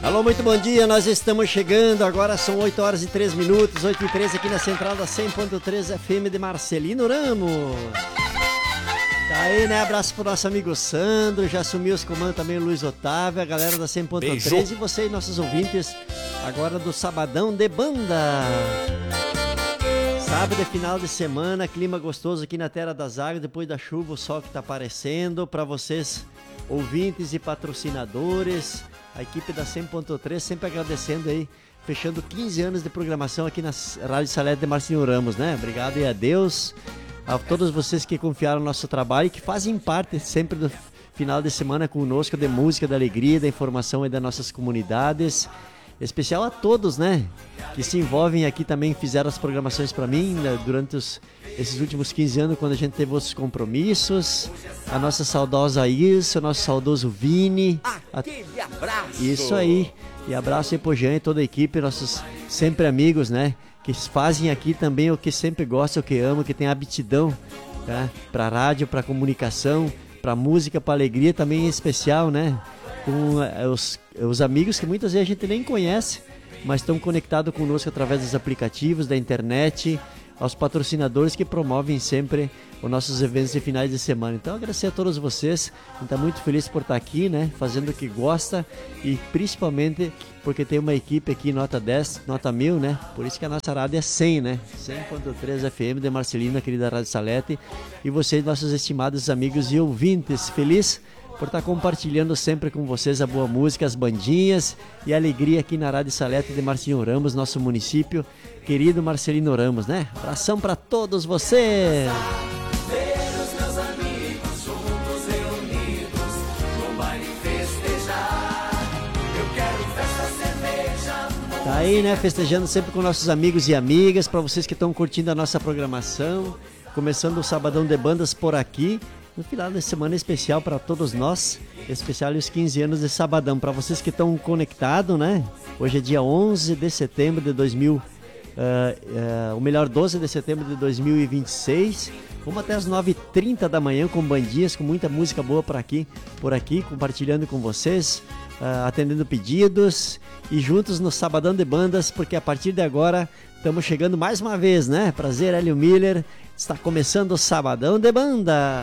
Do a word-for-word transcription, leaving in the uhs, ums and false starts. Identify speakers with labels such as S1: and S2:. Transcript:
S1: Alô, muito bom dia, nós estamos chegando, agora são oito horas e três minutos, oito e três aqui na central da cem ponto três F M de Marcelino Ramos. Tá aí, né? Abraço pro nosso amigo Sandro, já assumiu os comandos também o Luiz Otávio, a galera da cem ponto três e você e nossos ouvintes agora do Sabadão de Banda. Sábado é final de semana, clima gostoso aqui na Terra das Águas, depois da chuva, o sol que tá aparecendo, para vocês ouvintes e patrocinadores, a equipe da cem ponto três sempre agradecendo aí, fechando quinze anos de programação aqui na Rádio Salete de Marcelino Ramos, né? Obrigado e a Deus, a todos vocês que confiaram no nosso trabalho e que fazem parte sempre do final de semana conosco, de música, da alegria, da informação aí das nossas comunidades. Especial a todos, né? Que se envolvem aqui também, fizeram as programações para mim, né, durante os, esses últimos quinze anos, quando a gente teve outros compromissos. A nossa saudosa Ilse, o nosso saudoso Vini.
S2: Aquele abraço!
S1: Isso aí. E abraço aí pro Jean e toda a equipe, nossos sempre amigos, né? Que fazem aqui também o que sempre gostam, o que amam, que tem aptidão, tá? Pra rádio, pra comunicação, pra música, pra alegria também em especial, né? Com os, os amigos que muitas vezes a gente nem conhece, mas estão conectados conosco através dos aplicativos, da internet, aos patrocinadores que promovem sempre os nossos eventos de finais de semana. Então, agradecer a todos vocês, a gente está muito feliz por estar aqui, né, fazendo o que gosta e principalmente porque tem uma equipe aqui, nota dez, nota mil, né, por isso que a nossa rádio é cem, né, cem ponto três F M de Marcelino, querida Rádio Salete, e vocês, nossos estimados amigos e ouvintes, feliz por estar compartilhando sempre com vocês a boa música, as bandinhas e a alegria aqui na Rádio Salete de Marcelino Ramos, nosso município, querido Marcelino Ramos, né? Abração para todos vocês! Tá aí, né? Festejando sempre com nossos amigos e amigas, para vocês que estão curtindo a nossa programação, começando o Sabadão de Bandas por aqui. No final da semana especial para todos nós, especial os quinze anos de Sabadão, para vocês que estão conectados, né? Hoje é dia onze de setembro de dois mil, uh, uh, o melhor, doze de setembro de dois mil e vinte e seis. Vamos até as nove e trinta da manhã com bandinhas, com muita música boa por aqui, por aqui, compartilhando com vocês, uh, atendendo pedidos e juntos no Sabadão de Bandas, porque a partir de agora estamos chegando mais uma vez, né? Prazer, Hélio Miller, está começando o Sabadão de Banda.